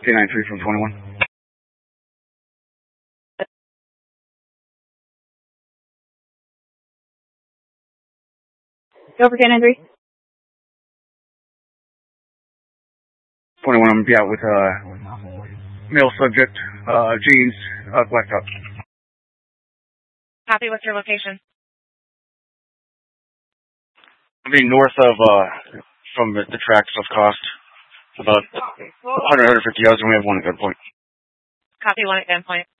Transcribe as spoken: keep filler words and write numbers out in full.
K nine three from twenty-one. Go for K nine three. twenty-one, I'm going to be out with uh, male subject, uh, jeans, uh, black top. Copy, what's your location? I'm being north of, uh, from the, the tracks of cost, about one hundred, one hundred fifty yards, and we have one at gunpoint. Copy, one at gunpoint.